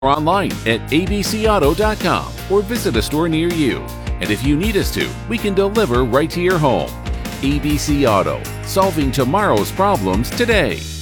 online at abcauto.com or visit a store near you. And if you need us to, we can deliver right to your home. ABC Auto, solving tomorrow's problems today.